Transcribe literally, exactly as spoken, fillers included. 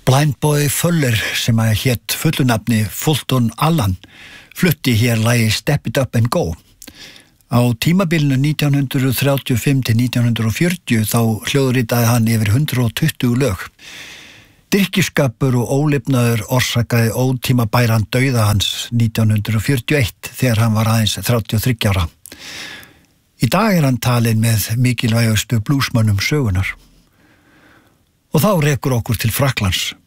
Blind Boy Fuller sem að hétt fullunafni Fulton Allen flutti hér lagi Step It Up and Go. Á tímabilinu nítján hundrað þrjátíu og fimm til nítján hundrað fjörutíu þá hljóðritaði hann yfir hundrað og tuttugu lög. Drykkjuskapur og ólifnaður orsakaði ótímabæran dauða hans nítján hundrað fjörutíu og eitt þegar hann var aðeins þrjátíu og þriggja ára. Í dag er hann talinn með mikilvægustu blúsmönnum sögunar. Og þá rekur okkur til Frakklands.